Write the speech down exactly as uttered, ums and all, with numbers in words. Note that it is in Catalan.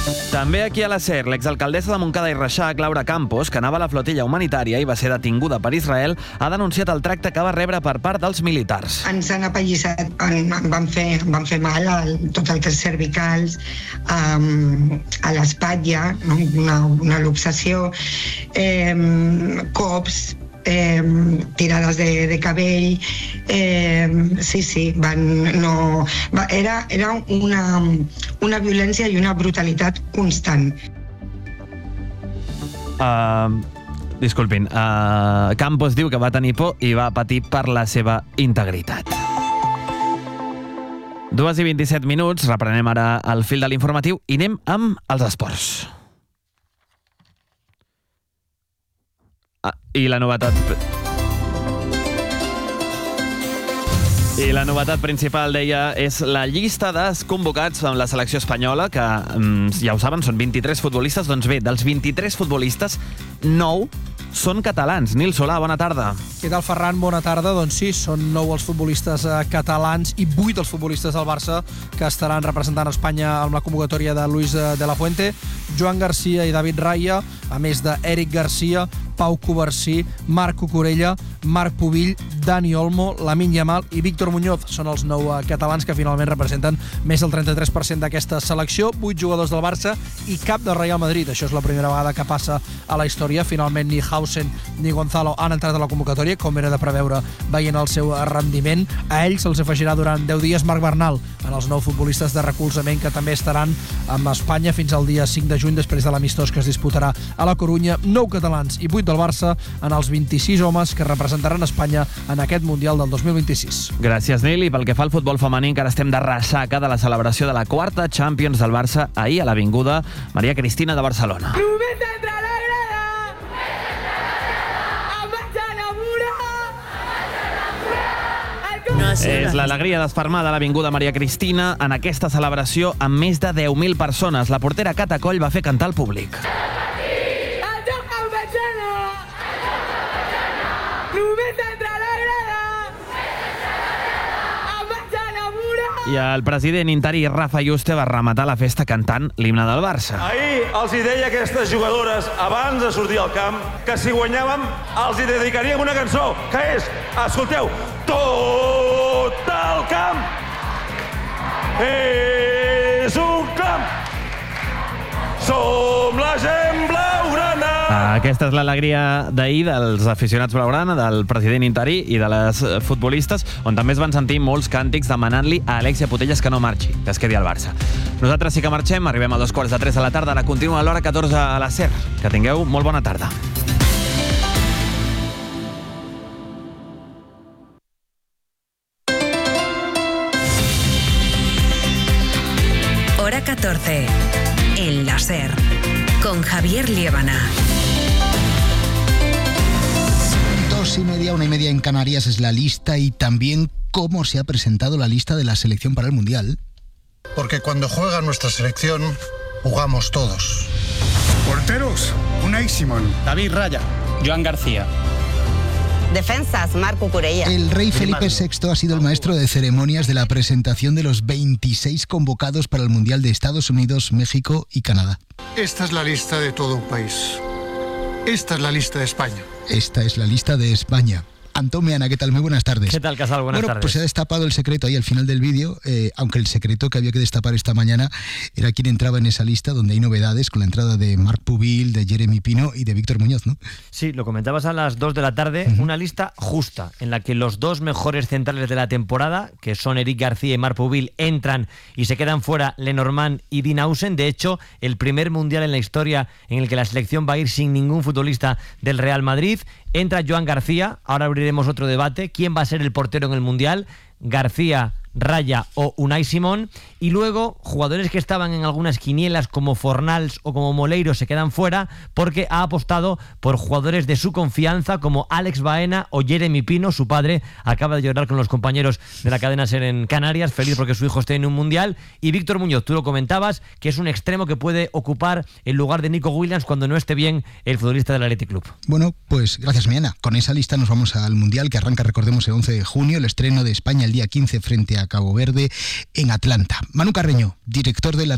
També aquí a la SER, l'exalcaldessa de Montcada i Reixac, Laura Campos, que anava a la flotilla humanitària i va ser detinguda per Israel, ha denunciat el tracte que va rebre per part dels militars. Ens han apallissat, en, van, fer, van fer mal a tot el que és cervicals, um, a l'espatlla, no? una, una luxació, eh, cops, Eh, tirades de, de cabell, eh, sí, sí, van, no, va, era, era una, una violència i una brutalitat constant. Uh, disculpin, uh, Campos diu que va tenir por i va patir per la seva integritat. Dues i vint-i-set minuts, reprenem ara el fil de l'informatiu i anem amb els esports. Ah, i la novetat... I la novetat principal, deia, és la llista dels convocats amb la selecció espanyola, que, ja ho saben, són vint-i-tres futbolistes. Doncs bé, dels vint-i-tres futbolistes, nou són catalans. Nil Solà, bona tarda. Què tal, Ferran? Bona tarda. Doncs sí, són nou els futbolistes eh, catalans i vuit els futbolistes del Barça que estaran representant Espanya amb la convocatòria de Luis de la Fuente, Joan Garcia i David Raya, a més d'Eric Garcia, Pau Covarsí, Marc Cucurella, Marc Pubill, Dani Olmo, Lamine Yamal i Víctor Muñoz. Són els nou eh, catalans que finalment representen més del trenta-tres per cent d'aquesta selecció, vuit jugadors del Barça i cap del Real Madrid. Això és la primera vegada que passa a la història. Finalment ni Hausen ni Gonzalo han entrat a la convocatòria, com era de preveure veient el seu rendiment. A ells se'ls afegirà durant deu dies Marc Bernal, en els nou futbolistes de recolzament que també estaran amb Espanya fins al dia cinc de juny, després de l'amistós que es disputarà a la Corunya. Nou catalans i vuit del Barça en els vint-i-sis homes que representaran Espanya en aquest Mundial del dos mil vint-i-sis. Gràcies, Nil. I pel que fa al futbol femení, encara estem de ressaca de la celebració de la quarta Champions del Barça ahir a l'Avinguda Maria Cristina de Barcelona. És l'alegria desfermada a l'Avinguda Maria Cristina en aquesta celebració amb més de deu mil persones. La portera Cata Coll va fer cantar al públic. I el president interí Rafa Yuste va rematar la festa cantant l'himne del Barça. Ahir els hi deia a aquestes jugadores, abans de sortir al camp, que si guanyàvem els hi dedicaríem una cançó, que és, escolteu, tot el camp és un camp, som la gent blaugrana. Aquesta és l'alegria d'ahir dels aficionats blaugrana, del president interí i de les futbolistes, on també es van sentir molts càntics demanant-li a Alexia Putellas que no marxi, que es quedi al Barça. Nosaltres sí que marxem, arribem a dos quarts de tres de la tarda, ara continua a l'hora catorze a la SER. Que tingueu molt bona tarda. Hora catorce, en la SER, con Javier Liébana. Dos y media, una y media en Canarias es la lista, y también cómo se ha presentado la lista de la selección para el Mundial. Porque cuando juega nuestra selección, jugamos todos. Porteros, Unai Simón, David Raya, Joan García. Defensas, Marc Cucurella. El rey Felipe sexto ha sido el maestro de ceremonias de la presentación de los veintiséis convocados para el Mundial de Estados Unidos, México y Canadá. Esta es la lista de todo un país. Esta es la lista de España. Esta es la lista de España. Antón Meana, ¿qué tal? Muy buenas tardes. ¿Qué tal, Casal? Buenas bueno, tardes. Pues se ha destapado el secreto ahí al final del vídeo, eh, aunque el secreto que había que destapar esta mañana era quién entraba en esa lista, donde hay novedades con la entrada de Marc Pubill, de Jeremy Pino y de Víctor Muñoz, ¿no? Sí, lo comentabas a las dos de la tarde, uh-huh. Una lista justa, en la que los dos mejores centrales de la temporada, que son Eric García y Marc Pubill, entran y se quedan fuera Lenormand y Dean Hausen. De hecho, el primer mundial en la historia en el que la selección va a ir sin ningún futbolista del Real Madrid. Entra Joan García, ahora abriremos otro debate. ¿Quién va a ser el portero en el Mundial? García, Raya o Unai Simón. Y luego, jugadores que estaban en algunas quinielas como Fornals o como Moleiro se quedan fuera porque ha apostado por jugadores de su confianza como Alex Baena o Jeremy Pino. Su padre acaba de llorar con los compañeros de la cadena SER en Canarias, feliz porque su hijo esté en un Mundial. Y Víctor Muñoz, tú lo comentabas, que es un extremo que puede ocupar el lugar de Nico Williams cuando no esté bien el futbolista del Athletic Club. Bueno, pues gracias, Meana. Con esa lista nos vamos al Mundial, que arranca, recordemos, el once de junio, el estreno de España el día quince frente a Cabo Verde en Atlanta. Manu Carreño, director de la